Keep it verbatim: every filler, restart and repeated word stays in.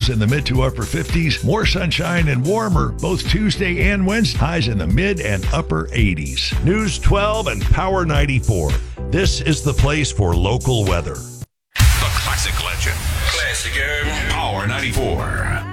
Lows in the mid to upper fifties. More sunshine and warmer both Tuesday and Wednesday. Highs in the mid and upper eighties. News twelve and Power ninety-four. This is the place for local weather. The classic legend. Classic. Power ninety-four.